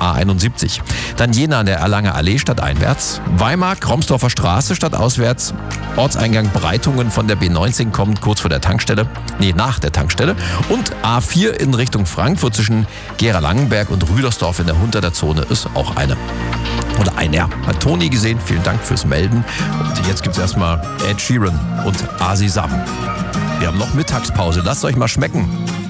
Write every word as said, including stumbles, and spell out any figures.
A einundsiebzig. Dann Jena an der Erlanger Allee stadteinwärts. Weimar, Kromsdorfer Straße stadtauswärts. Ortseingang Breitungen von der B neunzehn kommt kurz vor der Tankstelle. Nee, nach der Tankstelle. Und A vier in Richtung Frankfurt zwischen Gera-Langenberg und Rüdersdorf in der Hunterter Zone ist auch eine. Oder ein, ja. Hat Toni gesehen. Vielen Dank fürs Melden. Und jetzt gibt's erstmal Ed Sheeran und Asi Sam. Wir haben noch Mittagspause. Lasst euch mal schmecken.